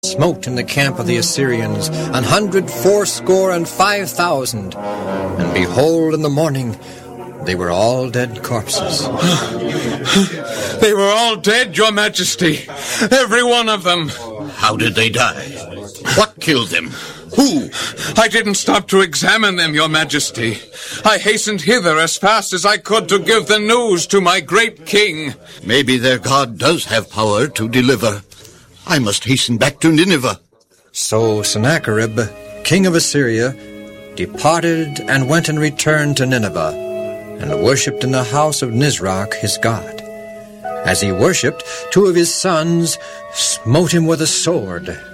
smote in the camp of the Assyrians 184,500, and behold, in the morning they were all dead corpses. They were all dead, Your Majesty. Every one of them. How did they die? What killed them? Who? I didn't stop to examine them, Your Majesty. I hastened hither as fast as I could to give the news to my great king. Maybe their God does have power to deliver. I must hasten back to Nineveh. So Sennacherib, king of Assyria, departed and went and returned to Nineveh, and worshipped in the house of Nisroch his god. As he worshipped, 2 of his sons smote him with a sword,